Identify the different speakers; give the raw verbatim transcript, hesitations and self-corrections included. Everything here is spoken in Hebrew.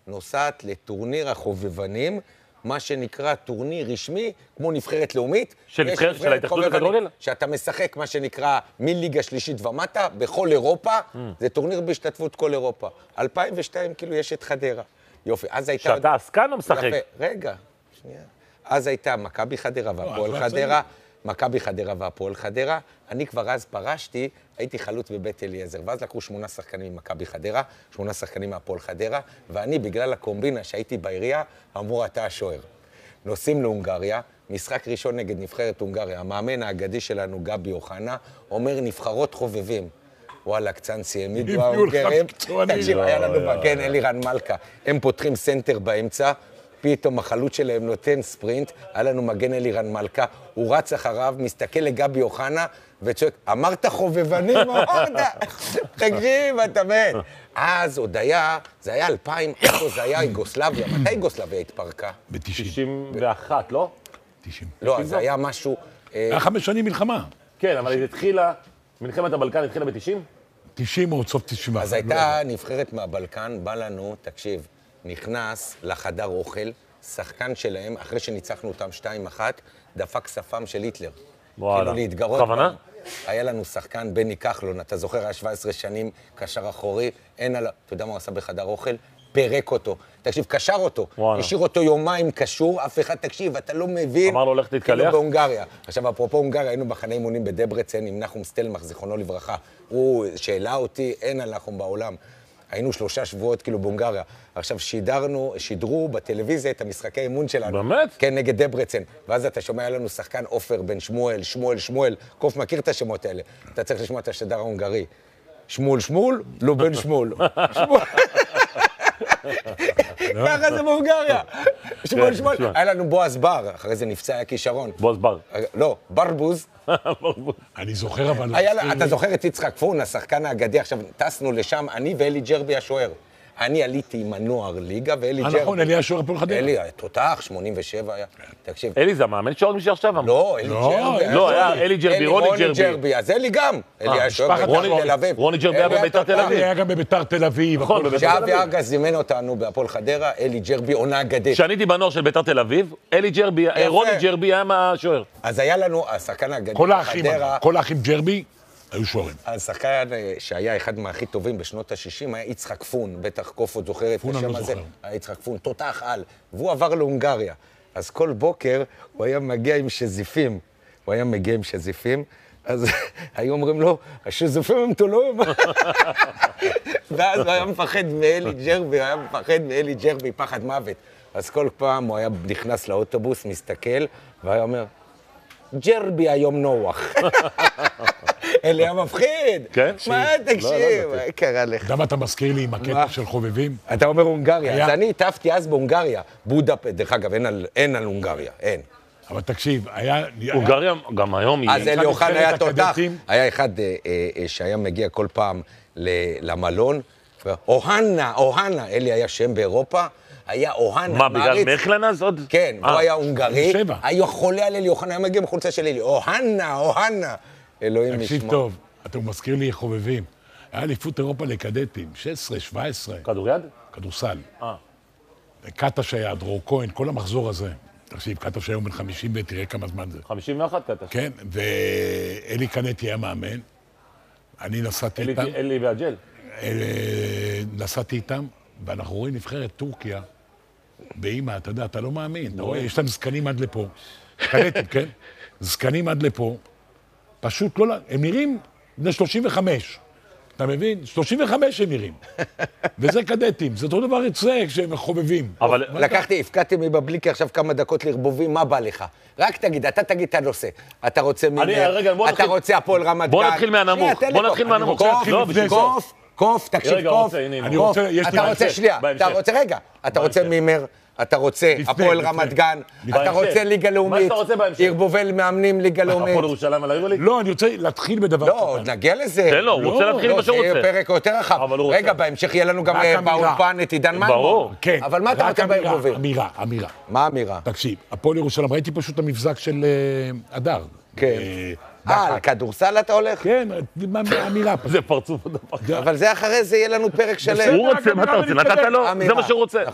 Speaker 1: נוסעת לטורניר החובבנים, מה שנקרא טורניר רשמי, כמו נבחרת לאומית.
Speaker 2: של נבחרת של ההתאחדות לכדורגל?
Speaker 1: שאתה משחק מה שנקרא מליגה שלישית ומטה, בכל אירופה, mm. זה טורניר בהשתתפות כל אירופה. אלפיים ושתיים כאילו יש את חדרה. יופי, אז הייתה...
Speaker 2: שאתה עסקן או משחק?
Speaker 1: יפה, רגע, שנייה. אז הייתה מכבי חדרה והפועל חדרה, מכבי חדרה והפועל חדרה. אני כבר אז פרשתי, הייתי חלוץ בבית אליעזר, ואז לקחו שמונה שחקנים ממכבי חדרה, שמונה שחקנים מהפועל חדרה, ואני, בגלל הקומבינה שהייתי בעירייה, אמרו, אתה השוער. נוסעים להונגריה, משחק ראשון נגד נבחרת הונגריה, המאמן האגדי שלנו, גבי אוחנה, אומר נבחרות חובבים. וואלה, קצנסי, העמידו ההונגרים. תקשיב, היה לנו מגן אלירן מלכה. הם פותחים סנטר באמצע, פתאום החלוץ שלהם נותן ספרינט, היה לנו מגן אלירן מלכה, הוא רץ אחריו, מסתכל לגבי אוחנה, וצועק, אמרת חובבנים, אמרת? תקשיב, אתה מת. אז עוד היה, זה היה אלפיים, איפה זה היה יוגוסלביה? מתי יוגוסלביה התפרקה?
Speaker 2: ב-תשעים ואחת, לא?
Speaker 3: תשעים.
Speaker 1: לא, אז היה משהו...
Speaker 3: היה חמש שנים מלחמה.
Speaker 2: כן, אבל היא התחילה, מלחמת הבלקן התחילה ב-תשעים?
Speaker 3: תשעים או סוף תשעים.
Speaker 1: אז הייתה נבחרת מהבלקן, בא לנו, תקשיב, נכנס לחדר אוכל, שחקן שלהם, אחרי שניצחנו אותם שתיים אחת, דפק שפם של היטלר.
Speaker 2: וואלה.
Speaker 1: כאילו להתגרות.
Speaker 2: כוונה?
Speaker 1: היה לנו שחקן, בני כחלון, אתה זוכר, היה שבע עשרה שנים, קשר אחורי, אין על... אתה יודע מה הוא עשה בחדר אוכל? פירק אותו. תקשיב, קשר אותו. וואלה. השאיר אותו יומיים קשור, אף אחד, תקשיב, אתה לא מבין.
Speaker 2: אמר לו, הולך להתקלח?
Speaker 1: כאילו בהונגריה. עכשיו, אפרופו הונגריה, היינו מחנה אימונים בדברצן עם נחום סטלמך, זיכרונו לברכה. הוא שאלה אותי, אין על נחום בעולם. היינו שלושה שבועות כאילו בהונגריה. עכשיו שידרנו, שידרו בטלוויזיה את המשחקי האימון שלנו.
Speaker 2: באמת?
Speaker 1: כן, נגד דברצן. ואז אתה שומע לנו שחקן עופר בן שמואל, שמואל, שמואל. קוף מכיר את השמות האלה. אתה צריך לשמוע את השדר ההונגרי. שמואל, שמואל, לא בן שמואל. שמואל. ככה זה בהונגריה. שמואל, שמואל. היה לנו בועז בר, אחרי זה נפצע, היה כישרון.
Speaker 2: בועז בר.
Speaker 1: לא, ברבוז.
Speaker 3: אני זוכר אבל...
Speaker 1: אתה זוכר את יצחק פון, השחקן האגדי, עכשיו טסנו לשם, אני ואלי ג'רבי השוער. אני עליתי עם הנוער ליגה, ואלי ג'רבי...
Speaker 3: נכון, אלי השוער הפועל חדרה.
Speaker 1: אלי, תותח, שמונים ושבע היה. תקשיב.
Speaker 2: אלי זה המאמן שעוד משהו עכשיו?
Speaker 1: לא, אלי ג'רבי.
Speaker 2: לא, היה אלי ג'רבי, רוני ג'רבי.
Speaker 1: אז אלי גם. אלי השוער בביתר תל אביב.
Speaker 2: רוני ג'רבי היה בביתר תל אביב.
Speaker 3: היה גם בביתר תל אביב.
Speaker 1: שאבי ארגז זימן אותנו בהפועל חדרה, אלי ג'רבי עונה אגדית.
Speaker 2: כשאניתי בנוער של ביתר תל אביב, אלי ג'רבי, רוני ג'רבי היה מהשוער.
Speaker 1: אז היה לנו, השחקן האגדי
Speaker 3: בחדרה... כל האחים ג'רבי היו שוערים.
Speaker 1: השחקן שהיה אחד מהכי טובים בשנות ה-שישים היה יצחק פון, בטח קופות זוכר את השם הזה. היה יצחק פון, תותח על, והוא עבר להונגריה. אז כל בוקר הוא היה מגיע עם שזיפים. הוא היה מגיע עם שזיפים, אז היו אומרים לו, השזיפים הם תולויים. ואז הוא היה מפחד מאלי ג'רבי, הוא היה מפחד מאלי ג'רבי, פחד מוות. אז כל פעם הוא היה נכנס לאוטובוס, מסתכל, והיה אומר, ג'רבי היום נוח. אלי היה מפחיד.
Speaker 2: כן?
Speaker 1: מה, תקשיב, מה קרה לך?
Speaker 3: למה אתה מזכיר לי עם הקטע של חובבים?
Speaker 1: אתה אומר הונגריה, אז אני הטפתי אז בהונגריה. בודפשט, דרך אגב, אין על הונגריה, אין.
Speaker 3: אבל תקשיב, היה...
Speaker 2: הונגריה גם היום היא...
Speaker 1: אז אלי אוחנה היה תותח. היה אחד שהיה מגיע כל פעם למלון, אוהנה, אוהנה, אלי היה שם באירופה, היה אוהנה.
Speaker 2: מה, בגלל מכלן אז עוד?
Speaker 1: כן, הוא היה הונגרי, היה חולה על אלי אוחנה, היה מגיע מחולצה של אלי, אוהנה, אוהנה. אלוהים נשמע.
Speaker 3: תקשיב טוב, אתה מזכיר לי חובבים. היה אליפות אירופה לקדטים, שש עשרה, שבע עשרה.
Speaker 2: כדוריד?
Speaker 3: כדורסל.
Speaker 2: אה.
Speaker 3: קטש היה, דרור כהן, כל המחזור הזה. תקשיב, קטש היה בן חמישים ותראה כמה זמן זה.
Speaker 2: חמישים ואחת קטש.
Speaker 3: כן, ואלי קנטי היה מאמן. אני נסעתי איתם.
Speaker 2: אלי והג'ל.
Speaker 3: נסעתי איתם, ואנחנו רואים נבחרת טורקיה, באמא, אתה יודע, אתה לא מאמין. אתה רואה, יש להם זקנים עד לפה. קדטים, כן? זקנים עד לפה. פשוט לא... הם נראים בני שלושים וחמש. אתה מבין? שלושים וחמש הם נראים. וזה קדטים. זה אותו דבר אצלך כשהם חובבים.
Speaker 2: אבל...
Speaker 1: לקחתי, הפקעתי מבבליקי עכשיו כמה דקות לרבובים, מה בא לך? רק תגיד, אתה תגיד את הנושא. אתה רוצה מימר, אתה רוצה הפועל רמת גן.
Speaker 2: בוא נתחיל מהנמוך. בוא נתחיל מהנמוך.
Speaker 1: קוף, קוף, תקשיב, קוף. אתה רוצה, שנייה, אתה רוצה, רגע, אתה רוצה מימר. אתה רוצה הפועל רמת גן, אתה רוצה ליגה לאומית, ערבובל מאמנים ליגה לאומית.
Speaker 2: הפועל ירושלים על היורוליג?
Speaker 3: לא, אני רוצה להתחיל בדבר
Speaker 1: קטן. לא, נגיע לזה.
Speaker 2: תן לו, הוא רוצה להתחיל מה שהוא רוצה.
Speaker 1: זה יהיה פרק יותר רחב. רגע, בהמשך יהיה לנו גם באולפן את עידן מימון.
Speaker 2: ברור.
Speaker 3: כן.
Speaker 1: אבל מה אתה רוצה בערבובל?
Speaker 3: אמירה, אמירה.
Speaker 1: מה אמירה?
Speaker 3: תקשיב, הפועל ירושלים, ראיתי פשוט את המבזק של הדר.
Speaker 1: כן. אה, על כדורסל אתה הולך?
Speaker 3: כן, אמירה.
Speaker 2: זה פרצוף עוד דבר.
Speaker 1: אבל זה אחרי זה יהיה לנו פרק שלם.
Speaker 2: הוא רוצה, מה אתה רוצה? נתת לו? זה מה שהוא רוצה.